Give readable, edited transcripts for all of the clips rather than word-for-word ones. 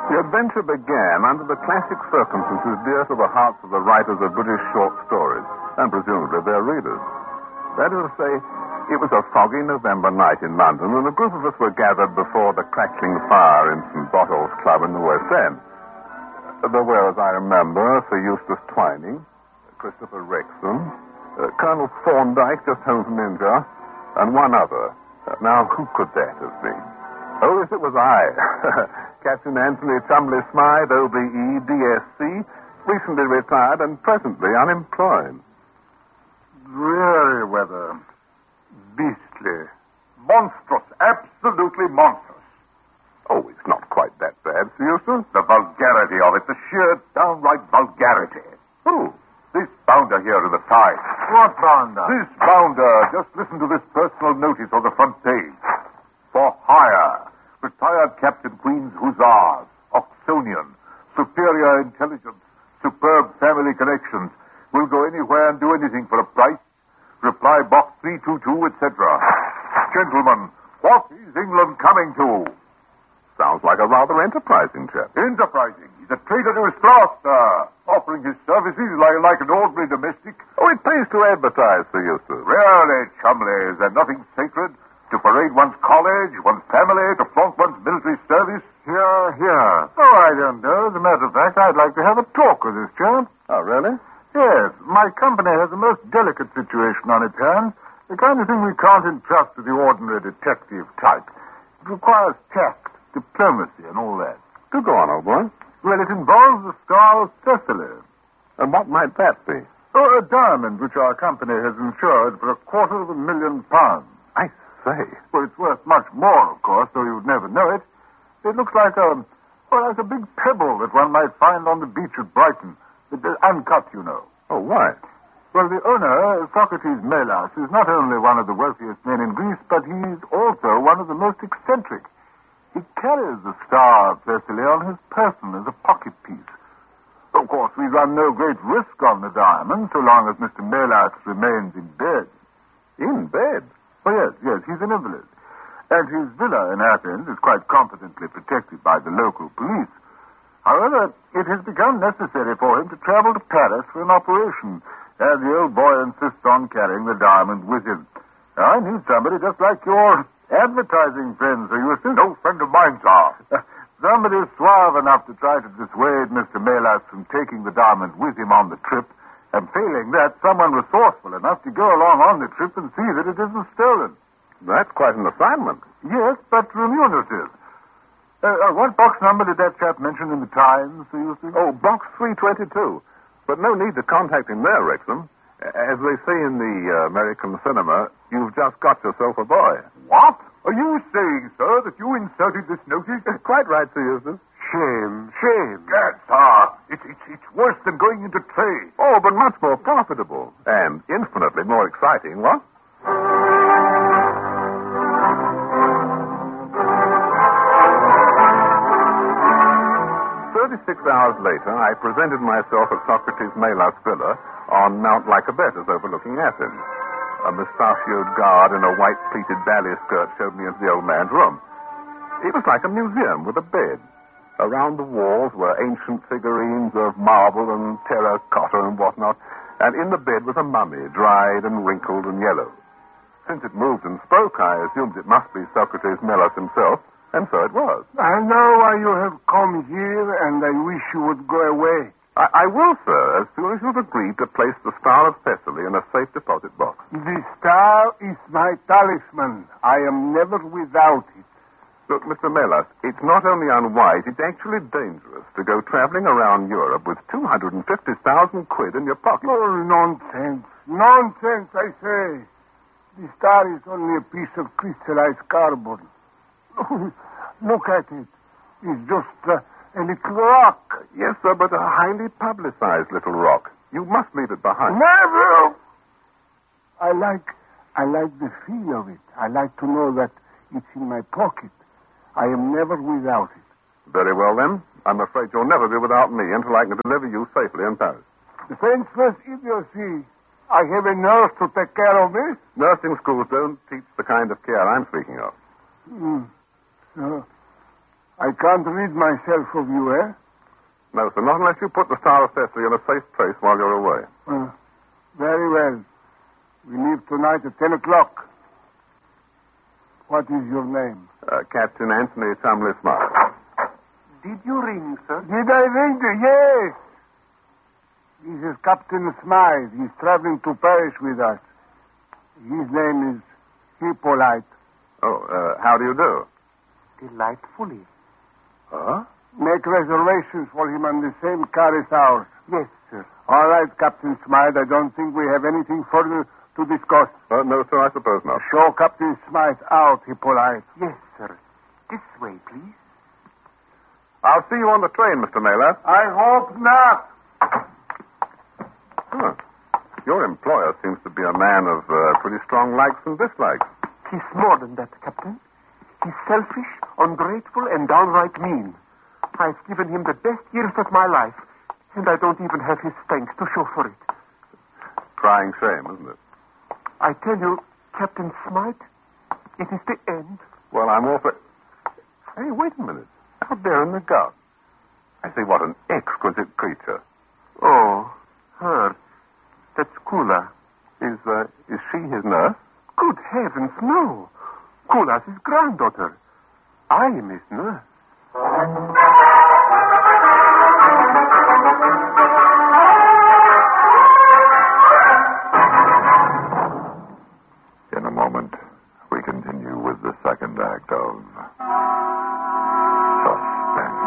The adventure began under the classic circumstances dear to the hearts of the writers of British short stories, and presumably their readers. That is to say, it was a foggy November night in London, and a group of us were gathered before the crackling fire in St. Bottle's Club in the West End. There were, as I remember, Sir Eustace Twining, Christopher Wrexham, Colonel Thorndyke, just home from India, and one other. Now, who could that have been? Oh, yes, it was I. Captain Anthony Chumley Smythe, OBE, DSC, recently retired and presently unemployed. Dreary weather. Beastly. Monstrous. Absolutely monstrous. Oh, it's not quite that bad, Sir Eustace. The vulgarity of it. The sheer, downright vulgarity. Who? This bounder here in the Times. What bounder? This bounder. Just listen to this personal notice on the front page. For hire. Retired Captain Queen's Hussars. Oxonian. Superior intelligence. Superb family connections. Will go anywhere and do anything for a price. Reply box 322, etc. Gentlemen, what is England coming to? Sounds like a rather enterprising chap. Enterprising. He's a traitor to his class, sir. Offering his services like an ordinary domestic. Oh, it pays to advertise, Sir Eustace. Really, Chumley, is there nothing sacred? To parade one's college, one's family, to flaunt one's military service? Here. Oh, I don't know. As a matter of fact, I'd like to have a talk with this chap. Oh, really? Yes. My company has a most delicate situation on its hands. The kind of thing we can't entrust to the ordinary detective type. It requires tact, diplomacy, and all that. Do go on, old boy. Well, it involves the Star of Thessaly. And what might that be? Oh, a diamond which our company has insured for £250,000. I say. Well, it's worth much more, of course, though you'd never know it. It looks like like a big pebble that one might find on the beach at Brighton. Uncut, you know. Oh, why? Well, the owner, Socrates Melas, is not only one of the wealthiest men in Greece, but he's also one of the most eccentric. He carries the Star of Thessaly on his person as a pocket piece. Of course, we run no great risk on the diamond, so long as Mr. Melas remains in bed. In bed? Oh, yes, he's an invalid. And his villa in Athens is quite competently protected by the local police. However, it has become necessary for him to travel to Paris for an operation, and the old boy insists on carrying the diamond with him. Now, I need somebody just like your advertising friend, Sir Eustace. No friend of mine, sir. Somebody suave enough to try to dissuade Mr. Melas from taking the diamond with him on the trip, and failing that, someone resourceful enough to go along on the trip and see that it isn't stolen. That's quite an assignment. Yes, but remunerative. What box number did that chap mention in the Times, Sir Eustace? Oh, box 322. But no need to contact him there, Wrexham. As they say in the American cinema, you've just got yourself a boy. What? Are you saying, sir, that you inserted this notice? Quite right, Sir Eustace. Shame. Gad, sir. It's worse than going into trade. Oh, but much more profitable. And infinitely more exciting, what? 36 hours later, I presented myself at Socrates Melas' villa on Mount Lycabettus overlooking Athens. A mustachioed guard in a white pleated ballet skirt showed me into the old man's room. It was like a museum with a bed. Around the walls were ancient figurines of marble and terracotta and whatnot, and in the bed was a mummy, dried and wrinkled and yellow. Since it moved and spoke, I assumed it must be Socrates Melas himself, and so it was. I know why you have come here, and I wish you would go away. I will, sir, as soon as you've agreed to place the Star of Thessaly in a safe deposit box. The star is my talisman. I am never without it. Look, Mr. Melas, it's not only unwise, it's actually dangerous to go traveling around Europe with 250,000 quid in your pocket. Oh, nonsense. Nonsense, I say. The star is only a piece of crystallized carbon. Look at it. It's just a little rock. Yes, sir, but a highly publicized little rock. You must leave it behind. Never! I like the feel of it. I like to know that it's in my pocket. I am never without it. Very well, then. I'm afraid you'll never be without me until I can deliver you safely in Paris. Defenseless idiocy. I have a nurse to take care of me. Nursing schools don't teach the kind of care I'm speaking of. I can't rid myself of you, eh? No, sir, not unless you put the Star of Thessaly in a safe place while you're away. Very well. We leave tonight at 10 o'clock. What is your name? Captain Anthony Chumley Smythe. Did you ring, sir? Did I ring? Yes. This is Captain Smythe. He's traveling to Paris with us. His name is Hippolyte. Oh, how do you do? Delightfully. Huh? Make reservations for him on the same car as ours. Yes, sir. All right, Captain Smythe. I don't think we have anything further to discuss. No, sir, I suppose not. Show Captain Smythe out, Hippolyte. Yes, sir. This way, please. I'll see you on the train, Mr. Naylor. I hope not. Huh. Your employer seems to be a man of pretty strong likes and dislikes. He's more than that, Captain. He's selfish, ungrateful, and downright mean. I've given him the best years of my life, and I don't even have his thanks to show for it. Crying shame, isn't it? I tell you, Captain Smythe, it is the end. Well, I'm awfully... Hey, wait a minute. Out there in the garden. I say, what an exquisite creature. Oh, her. That's Kula. Is she his nurse? Good heavens, no. Kula's his granddaughter. I am his nurse. In a moment, we continue with the second act of Suspense.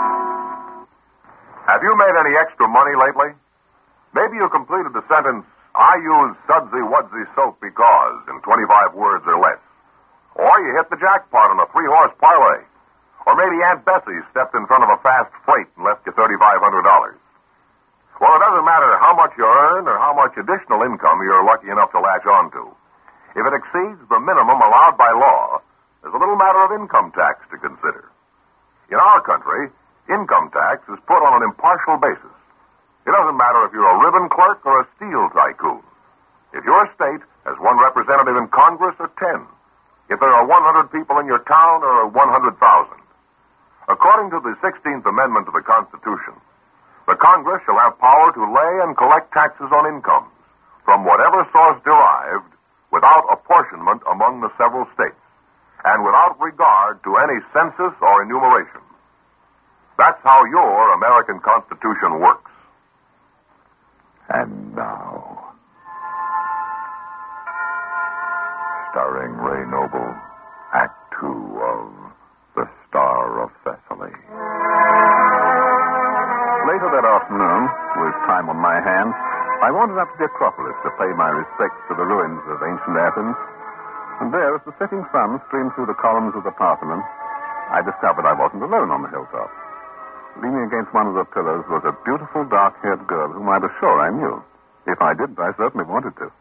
Have you made any extra money lately? Maybe you completed the sentence, I use Sudsy Wudsy soap because, in 25 words or less. Or you hit the jackpot on a 3-horse parlay. Or maybe Aunt Bessie stepped in front of a fast freight and left you $3,500. Well, it doesn't matter how much you earn or how much additional income you're lucky enough to latch on to. If it exceeds the minimum allowed by law, there's a little matter of income tax to consider. In our country, income tax is put on an impartial basis. It doesn't matter if you're a ribbon clerk or a steel tycoon. If your state has one representative in Congress or 10. If there are 100 people in your town or 100,000. According to the 16th Amendment to the Constitution, the Congress shall have power to lay and collect taxes on incomes from whatever source derived without apportionment among the several states and without regard to any census or enumeration. That's how your American Constitution works. And now, starring Ray Noble, Act 2 of The Star of Thessaly. Later that afternoon, with time on my hands, I wandered up to the Acropolis to pay my respects to the ruins of ancient Athens. And there, as the setting sun streamed through the columns of the Parthenon, I discovered I wasn't alone on the hilltop. Leaning against one of the pillars was a beautiful dark-haired girl whom I was sure I knew. If I didn't, I certainly wanted to.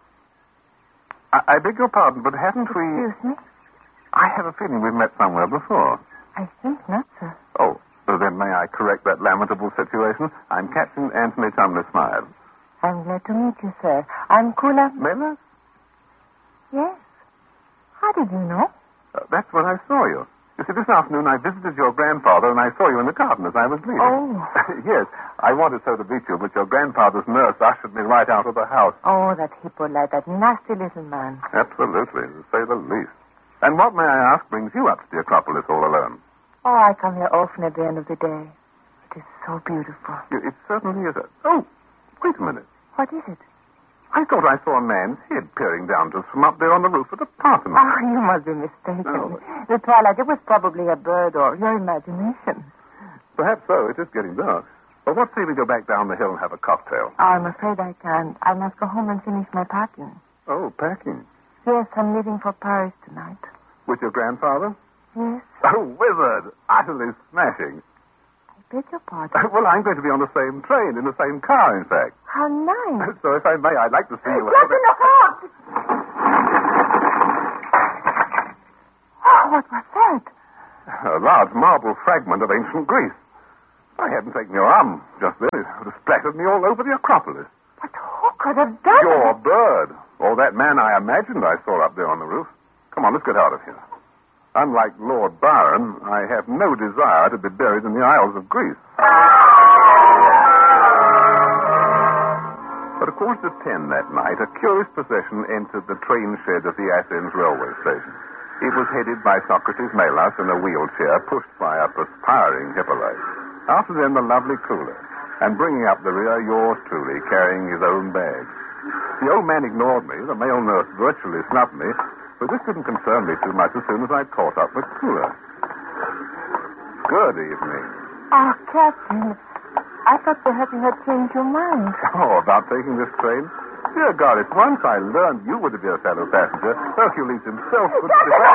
I beg your pardon, but haven't we... Excuse me? I have a feeling we've met somewhere before. I think not, sir. Oh, so then may I correct that lamentable situation? I'm Captain Anthony Chumley Smythe. I'm glad to meet you, sir. I'm Kula... Miller? Yes. How did you know? That's when I saw you. You see, this afternoon I visited your grandfather and I saw you in the garden as I was leaving. Oh. Yes, I wanted so to meet you, but your grandfather's nurse ushered me right out of the house. Oh, that Hippolyte, that nasty little man. Absolutely, to say the least. And what, may I ask, brings you up to the Acropolis all alone? Oh, I come here often at the end of the day. It is so beautiful. It certainly is. Oh, wait a minute. What is it? I thought I saw a man's head peering down to us from up there on the roof of the Parthenon. Oh, you must be mistaken. No. The twilight, it was probably a bird or your imagination. Perhaps so. It is getting dark. But what say we go back down the hill and have a cocktail? Oh, I'm afraid I can't. I must go home and finish my packing. Oh, packing. Yes, I'm leaving for Paris tonight. With your grandfather? Yes. Oh, wizard. Utterly smashing. I beg your pardon. Well, I'm going to be on the same train, in the same car, in fact. How nice. So if I may, I'd like to see you... Captain Hawk! Oh, what was that? A large marble fragment of ancient Greece. If I hadn't taken your arm just then, it would have splattered me all over the Acropolis. But who could have done Your it? bird. Or that man I imagined I saw up there on the roof. Come on, let's get out of here. Unlike Lord Byron, I have no desire to be buried in the Isles of Greece. But at 10:15 that night, a curious procession entered the train shed of the Athens railway station. It was headed by Socrates Melas in a wheelchair, pushed by a perspiring Hippolyte. After them, the lovely Cooler. And bringing up the rear, yours truly, carrying his own bag. The old man ignored me. The male nurse virtually snubbed me. But this didn't concern me too much as soon as I caught up with Cooler. Good evening. Oh, Captain, I thought perhaps you had changed your mind. Oh, about taking this train? Dear God, if once I learned you were to be a fellow passenger, Hercules himself would...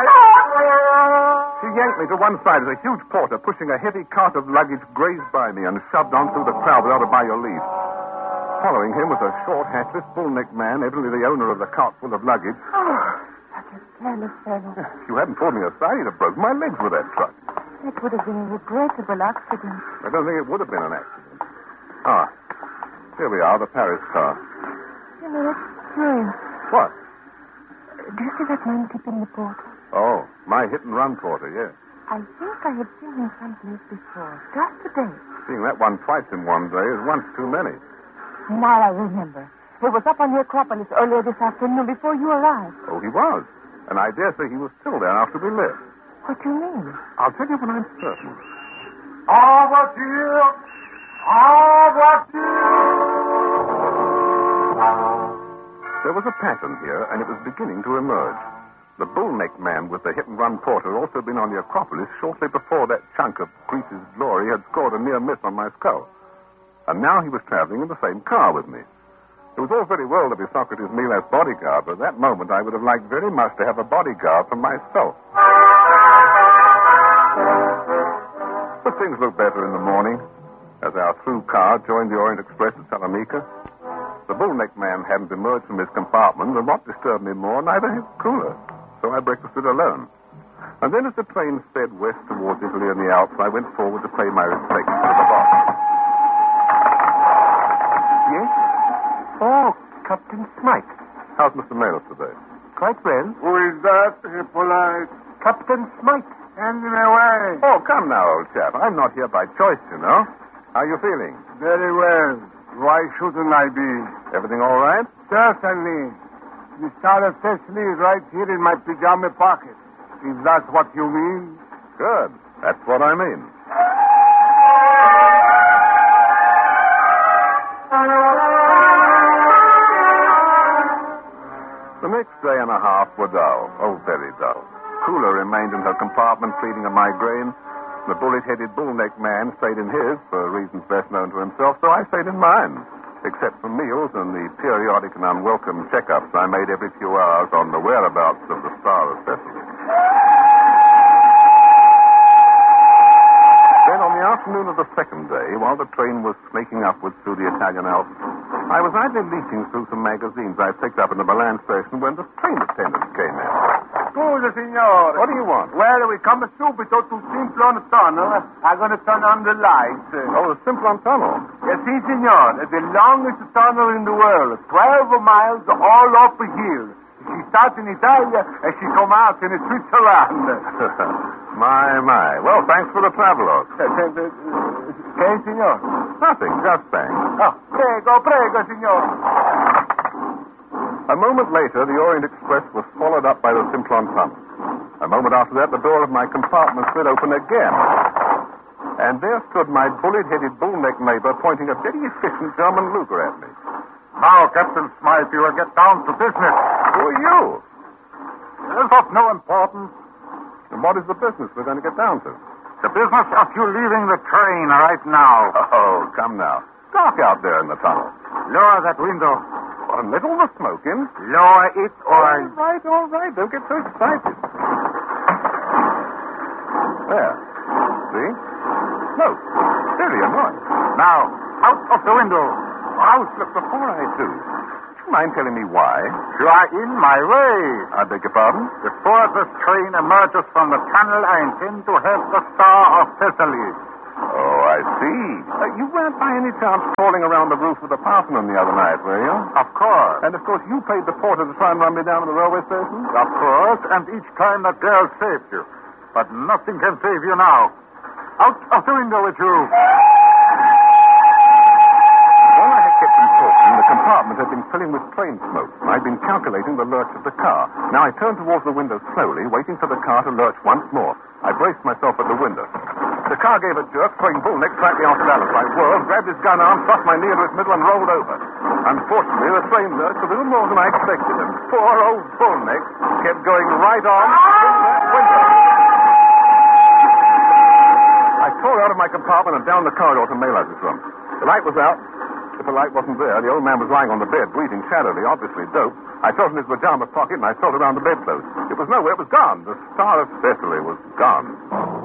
She yanked me to one side as a huge porter pushing a heavy cart of luggage grazed by me and shoved on through the crowd without a by your leave. Following him was a short, hatless, bull-necked man, evidently the owner of the cart full of luggage. Oh, such a careless fellow. If you hadn't pulled me aside, he'd have broken my legs with that truck. It would have been a regrettable accident. I don't think it would have been an accident. Ah, here we are, the Paris car. You know, it's curious. What? Do you see that man tipping the porter? Oh, my hit-and-run porter, yes. I think I have seen him someplace before, just today. Seeing that one twice in one day is once too many. Now I remember. He was up on the Acropolis earlier this afternoon before you arrived. Oh, he was. And I dare say he was still there after we left. What do you mean? I'll tell you when I'm certain. En voiture! En voiture! There was a pattern here, and it was beginning to emerge. The bull-necked man with the hit-and-run porter had also been on the Acropolis shortly before that chunk of Greece's glory had scored a near miss on my skull. And now he was traveling in the same car with me. It was all very well to be Socrates Melas' bodyguard, but at that moment I would have liked very much to have a bodyguard for myself. But things looked better in the morning. As our through car joined the Orient Express at Salonika, the bull-necked man hadn't emerged from his compartment, and what disturbed me more, neither his Cooler. So I breakfasted alone. And then as the train sped west towards Italy and the Alps, I went forward to pay my respects to the boss. Yes? Oh, Captain Smythe. How's Mr. Melas today? Quite well. Who is that, Hippolyte? Captain Smythe. Hand him away. Oh, come now, old chap. I'm not here by choice, you know. How are you feeling? Very well. Why shouldn't I be? Everything all right? Certainly. The Star of Thessaly is right here in my pajama pocket. If that's what you mean. Good. That's what I mean. The next day and a half were dull. Oh, very dull. Cooler remained in her compartment pleading a migraine. The bullet-headed, bull-necked man stayed in his, for reasons best known to himself, so I stayed in mine, except for meals and the periodic and unwelcome checkups I made every few hours on the whereabouts of the Star of Thessaly. Then on the afternoon of the second day, while the train was snaking upwards through the Italian Alps, I was idly leafing through some magazines I picked up in the Milan station when the train attendant came in. Scusa, signore. What do you want? Well, we come subito to Simplon Tunnel. I'm going to turn on the lights. Oh, the Simplon Tunnel. Yes, si, signore. The longest tunnel in the world. 12 miles all up a hill. She starts in Italia and she comes out in Switzerland. My. Well, thanks for the travelogue. Che, signore? Nothing, just thanks. Oh, prego, signore. A moment later, the Orient Express was followed up by the Simplon Tunnel. A moment after that, the door of my compartment slid open again. And there stood my bullet-headed, bull-necked neighbor pointing a very efficient German Luger at me. Now, Captain Smythe, you will get down to business. Who are you? It is of no importance. And what is the business we're going to get down to? The business of you leaving the train right now. Oh, come now. Dark out there in the tunnel. Lower that window. Well, let all the smoke in. Lower it or... All right. Don't get so excited. There. See? Smoke. Very annoying. Now, out of the window. Out. Look, before I do, would you mind telling me why? You are in my way. I beg your pardon? Before this train emerges from the tunnel, I intend to have the Star of Thessaly. Oh, I see. You weren't by any chance crawling around the roof of the Parthenon the other night, were you? Of course. And, of course, you paid the porter to try and run me down to the railway station? Of course, and each time that girl saved you. But nothing can save you now. Out of the window with you. While I had kept him talking, the compartment had been filling with train smoke. I'd been calculating the lurch of the car. Now I turned towards the window slowly, waiting for the car to lurch once more. I braced myself at the window. The car gave a jerk, throwing Bullneck slightly off balance. I whirled, grabbed his gun arm, thrust my knee into his middle, and rolled over. Unfortunately, the train lurched a little more than I expected, and poor old Bullneck kept going right on through that window. I tore out of my compartment and down the corridor to Maylaz's room. The light was out. If the light wasn't there, the old man was lying on the bed, breathing shadowily, obviously doped. I felt in his pajama pocket, and I felt around the bedclothes. It was nowhere. It was gone. The Star of Thessaly was gone.